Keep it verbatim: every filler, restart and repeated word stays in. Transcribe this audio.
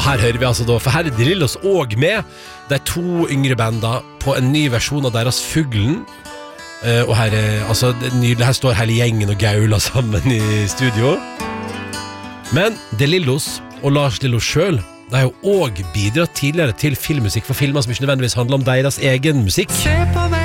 her hører vi altså da, for her er De Lillos også med, de to yngre banda på en ny versjon av deres Fuglen. Uh, og her, er, altså, det er nydelig, her står hele gjengen og gauler sammen i studio. Men De Lillos og Lars Lillo selv, de har jo også bidratt tidligere til filmmusikk for filmer som ikke nødvendigvis handler om deres egen musikk.